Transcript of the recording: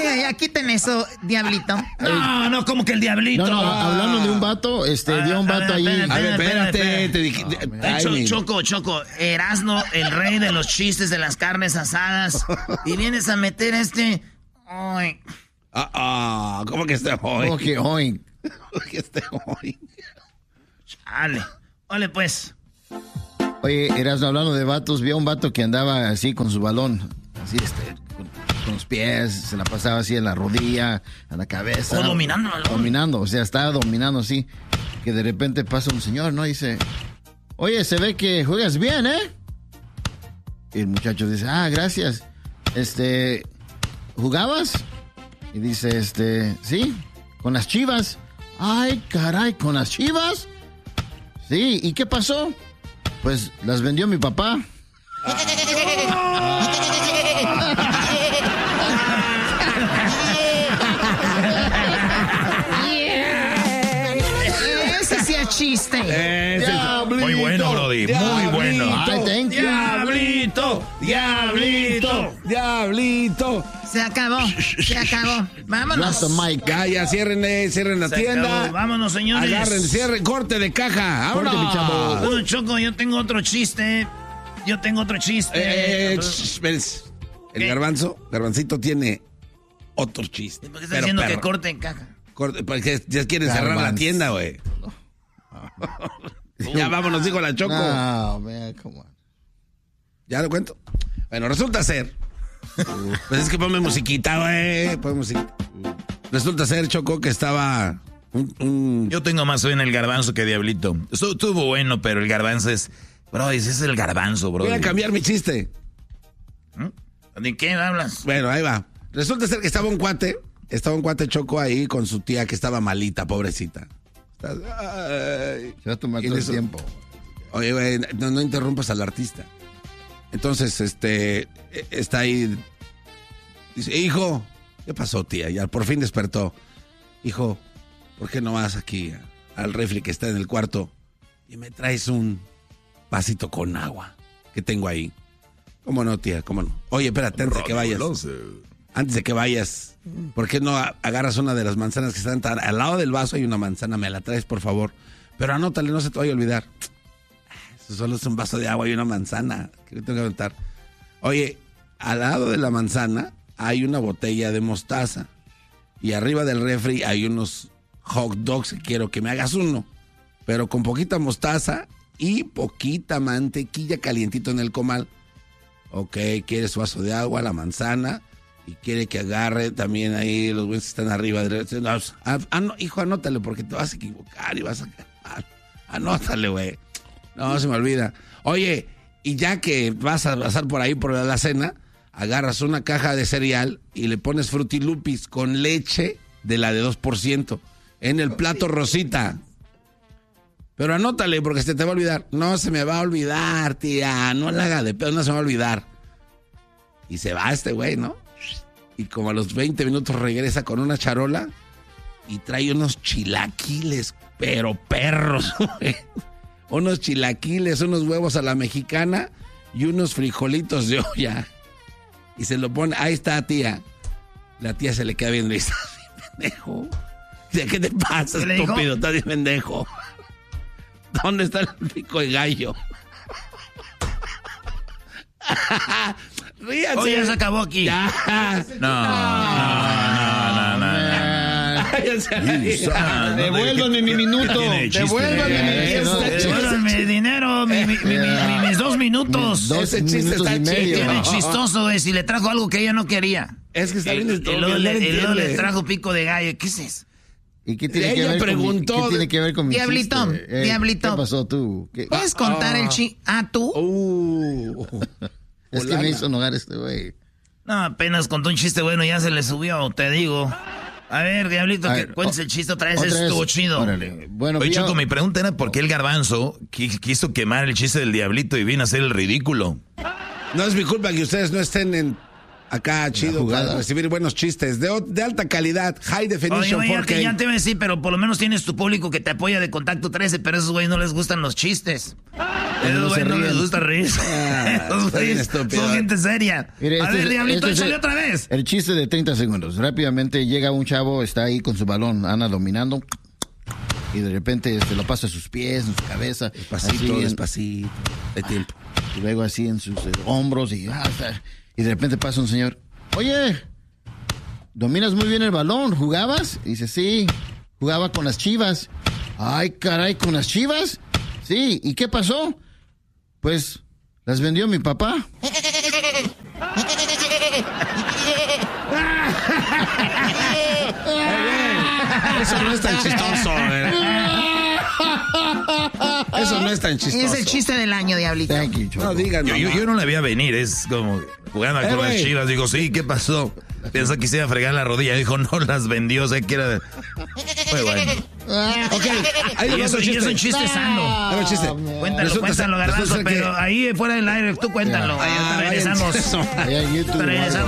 Oiga, ya quiten eso, Diablito. No, como que el Diablito. No, hablando de un vato, dio un vato ahí. A ver, espérate. Choco, Erasmo, el rey de los chistes de las carnes asadas. Y vienes a meter Ay. ¿Cómo que hoy? ¿Cómo que hoy? hoy? Chale. Ole, pues. Oye, Erasmo, hablando de vatos, vi a un vato que andaba así con su balón. Así, con los pies, se la pasaba así en la rodilla, en la cabeza. Dominando. Dominando, o sea, estaba dominando así. Que de repente pasa un señor, ¿no? Y dice, oye, se ve que juegas bien, ¿eh? Y el muchacho dice, gracias. ¿Jugabas? Y dice, sí, con las Chivas. Ay, caray, ¿con las Chivas? Sí, ¿y qué pasó? Pues las vendió mi papá. Ese sí es chiste. Muy bueno, Brody, muy bueno. Ay, thank you. Diablito. Se acabó. Vámonos. Ya, cierren la tienda. Acabó. Vámonos, señores. Agarren, cierren, corte de caja. Corte, mi chavo. Bueno, Choco, yo tengo otro chiste. Espérense. El Garbancito tiene otro chiste. ¿Por qué estás diciendo que corte en caja? Porque ya quieren cerrar la tienda, güey. Ya vámonos, dijo la Choco. No, man, come on. ¿Ya lo cuento? Bueno, resulta ser. Pues es que ponme musiquita, güey. Resulta ser, Choco, que estaba Yo tengo más hoy en el Garbanzo que Diablito. Estuvo bueno, pero el Garbanzo es... Bro, ese es el Garbanzo, bro. Voy a cambiar mi chiste. ¿De qué hablas? Bueno, ahí va. Resulta ser que estaba un cuate Choco ahí con su tía que estaba malita, pobrecita. Se va a tomar todo el tiempo. Oye, güey, no interrumpas al artista. Entonces, está ahí. Dice, hijo, ¿qué pasó, tía? Ya por fin despertó. Hijo, ¿por qué no vas aquí al refri que está en el cuarto y me traes un vasito con agua que tengo ahí? ¿Cómo no, tía? ¿Cómo no? Oye, espérate, antes de que vayas, ¿por qué no agarras una de las manzanas que están al lado del vaso? Hay una manzana, me la traes, por favor. Pero anótale, no se te vaya a olvidar. Eso solo es un vaso de agua y una manzana. ¿Qué tengo que anotar? Oye, al lado de la manzana hay una botella de mostaza. Y arriba del refri hay unos hot dogs que quiero que me hagas uno. Pero con poquita mostaza y poquita mantequilla calientito en el comal. Ok, quiere su vaso de agua, la manzana, y quiere que agarre también ahí los güeyes que están arriba. No, hijo, anótale porque te vas a equivocar y vas a quedar. Anótale, güey. No, se me olvida. Oye, y ya que vas a pasar por ahí por la cena, agarras una caja de cereal y le pones Frutilupis con leche de la de 2% en el plato rosita. Pero anótale porque se te va a olvidar. No se me va a olvidar, tía. No la haga de pedo, no se me va a olvidar. Y se va este güey, ¿no? Y como a los 20 minutos regresa con una charola y trae unos chilaquiles, pero perros, güey. Unos chilaquiles, unos huevos a la mexicana y unos frijolitos de olla. Y se lo pone, ahí está, tía. La tía se le queda viendo y dice, pendejo. ¿Qué te pasa, estúpido? Estás bien pendejo. ¿Dónde está el pico de gallo? Ríanse. Oye, ya se acabó aquí. Ya. No. Devuélvanme mi minuto. Devuélvanme dinero, mis 2 minutos. Ese chiste está chido. Tiene chistoso, güey. Si le trajo algo que ella no quería. Es que está bien. Y luego le trajo pico de gallo. ¿Qué es eso? ¿Y qué tiene Ella que ver preguntó. ¿qué tiene que ver con mi Diablito, chiste? Diablito. ¿Qué pasó tú? ¿Puedes contar el chiste? ¿Tú? Es que me hizo enojar este güey. No, apenas contó un chiste bueno, ya se le subió, te digo. A ver, Diablito, que cuentes el chiste otra vez, estuvo chido. Órale. Bueno, Oye, Choco, mi pregunta era por qué el Garbanzo quiso quemar el chiste del Diablito y vino a hacer el ridículo. No es mi culpa que ustedes no estén acá chido para recibir buenos chistes de alta calidad, high definition. Oye, ya te iba a decir, pero por lo menos tienes tu público que te apoya de Contacto 13, pero a esos güeyes no les gustan los chistes. no se no me ríen. gusta reír. Está bien estúpido. Son gente seria. Mire, a ver, Diablito, échale otra vez. El chiste de 30 segundos. Rápidamente llega un chavo, está ahí con su balón, anda dominando. Y de repente lo pasa a sus pies, en su cabeza. Despacito, así, despacito. Hay tiempo. Y luego así en sus hombros. Y de repente pasa un señor. Oye, dominas muy bien el balón. ¿Jugabas? Y dice, sí, jugaba con las Chivas. Ay, caray, ¿con las Chivas? Sí, ¿y qué pasó? Pues las vendió mi papá. Eso no es tan chistoso, Eso no es tan chistoso. Es el chiste del año, Diablito. Thank you, Choco. No digan, Yo no la vi a venir, es como jugando con las Chivas. Digo, sí, ¿qué pasó? Piensa que se iba a fregar la rodilla. Dijo, no las vendió, o sea que era. Muy bueno. Ok, ahí Y eso es un chiste sano. Ahí va el chiste. Cuéntalo, Garbanzo, pero ahí fuera del aire, tú cuéntalo. Ya, Regresamos. Allá en YouTube. Regresamos.